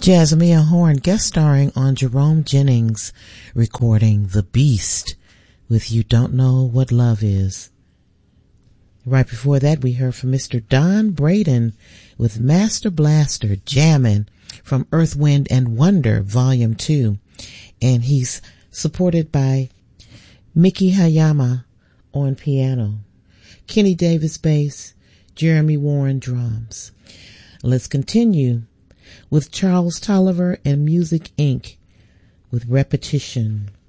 Jazzmeia Horn guest starring on Jerome Jennings' recording The Beast with You Don't Know What Love Is. Right before that, we heard from Mr. Don Braden with Master Blaster Jammin' from Earth, Wind, and Wonder, Volume 2. And he's supported by Miki Hayama on piano, Kenny Davis bass, Jeremy Warren drums. Let's continue with Charles Tolliver and Music Inc. with Repetition.